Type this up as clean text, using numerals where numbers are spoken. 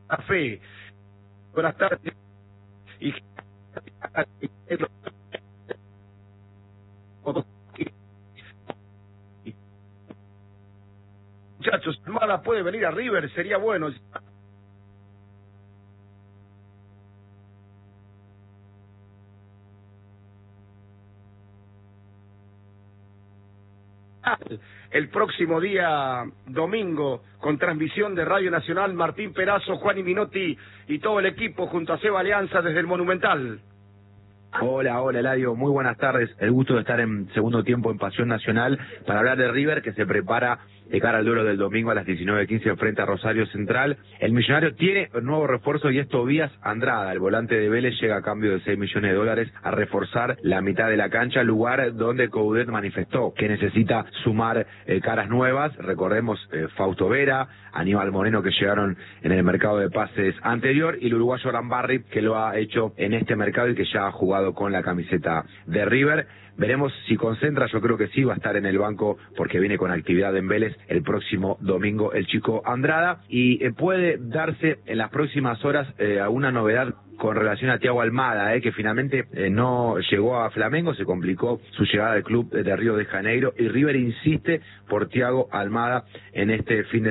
Fe. Buenas tardes. Y muchachos, Almada puede venir a River, sería bueno. El próximo día domingo, con transmisión de Radio Nacional, Martín Perazo, Juan y Minotti y todo el equipo junto a Seba Alianza desde el Monumental. Hola, Eladio, muy buenas tardes. El gusto de estar en segundo tiempo en Pasión Nacional para hablar de River, que se prepara de cara al duelo del domingo a las 19:15 frente a Rosario Central. El Millonario tiene un nuevo refuerzo y es Tobías Andrada. El volante de Vélez llega a cambio de $6 millones a reforzar la mitad de la cancha, lugar donde Coudet manifestó que necesita sumar caras nuevas. Recordemos Fausto Vera, Aníbal Moreno, que llegaron en el mercado de pases anterior, y el uruguayo Arambarri, que lo ha hecho en este mercado y que ya ha jugado con la camiseta de River. Veremos si concentra, yo creo que sí, va a estar en el banco porque viene con actividad en Vélez el próximo domingo el chico Andrada, y puede darse en las próximas horas alguna novedad con relación a Thiago Almada, que finalmente no llegó a Flamengo, se complicó su llegada al club de Río de Janeiro, y River insiste por Thiago Almada en este fin de